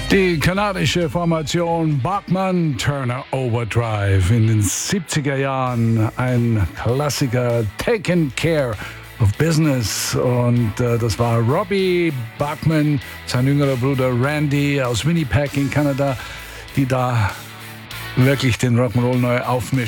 Die kanadische Formation Bachman Turner Overdrive in den 70er Jahren, ein Klassiker, Taking Care of Business, und das war Robbie Bachman, sein jüngerer Bruder Randy aus Winnipeg in Kanada, die da wirklich den Rock'n'Roll neu aufmischen.